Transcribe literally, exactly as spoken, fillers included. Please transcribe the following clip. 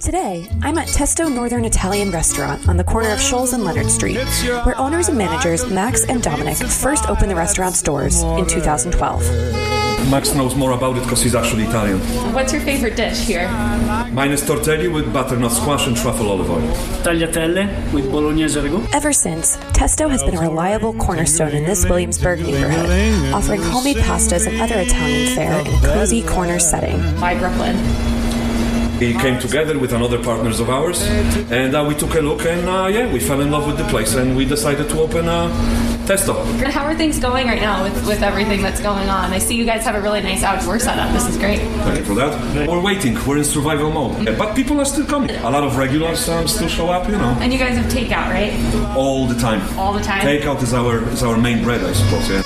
Today, I'm at Testo Northern Italian Restaurant on the corner of Shoals and Leonard Street, where owners and managers Max and Dominic first opened the restaurant's doors in two thousand twelve. Max knows more about it because he's actually Italian. What's your favorite dish here? Mine is tortelli with butternut squash and truffle olive oil. Tagliatelle with bolognese ragu. Ever since, Testo has been a reliable cornerstone in this Williamsburg neighborhood, offering homemade pastas and other Italian fare in a cozy corner setting. Why Brooklyn? We came together with another partners of ours, and uh, we took a look, and uh, yeah, we fell in love with the place, and we decided to open uh, Testo. And how are things going right now with, with everything that's going on? I see you guys have a really nice outdoor setup. This is great. Thank you for that. We're waiting. We're in survival mode. Yeah, but people are still coming. A lot of regulars um, still show up, you know. And you guys have takeout, right? All the time. All the time? Takeout is our is our main bread, I suppose, yeah.